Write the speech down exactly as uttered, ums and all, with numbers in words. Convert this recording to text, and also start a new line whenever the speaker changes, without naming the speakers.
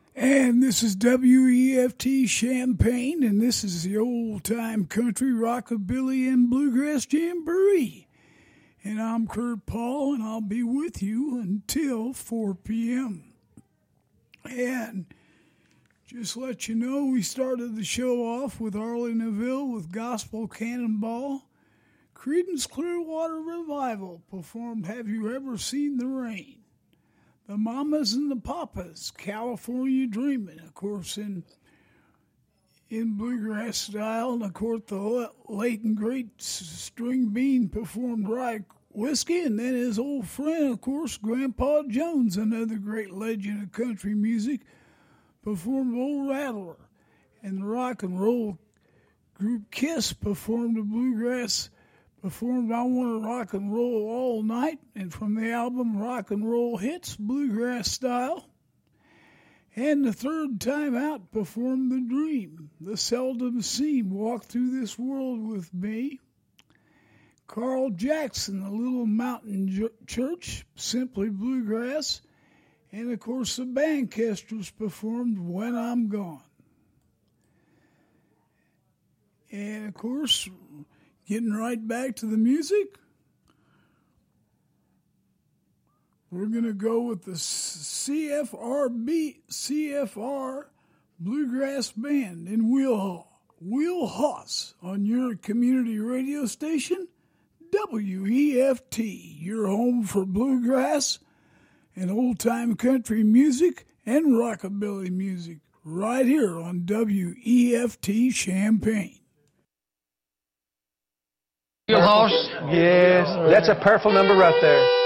And this is W E F T Champaign, and this is the old-time country rockabilly and bluegrass jamboree. And I'm Kurt Paul, and I'll be with you until four p.m. And just let you know, we started the show off with Arlie Neville with Gospel Cannonball. Creedence Clearwater Revival performed Have You Ever Seen the Rain? The Mamas and the Papas, California Dreamin', of course, in in bluegrass style. And, of course, the late and great String Bean performed Rye Whiskey. And then his old friend, of course, Grandpa Jones, another great legend of country music, performed Old Rattler. And the rock and roll group Kiss performed the bluegrass Performed I Want to Rock and Roll All Night, and from the album Rock and Roll Hits, Bluegrass Style. And the third time out performed The Dream, The Seldom Seen, Walk Through This World With Me. Carl Jackson, The Little Mountain Church, Simply Bluegrass. And, of course, the Bandcasters performed When I'm Gone. And, of course, getting right back to the music, we're going to go with the C F R B, C F R Bluegrass Band in Wheelhaul, Wheelhouse on your community radio station, W E F T, your home for bluegrass and old-time country music and rockabilly music, right here on W E F T Champaign.
Wheelhouse?
Yes, that's a powerful number right there.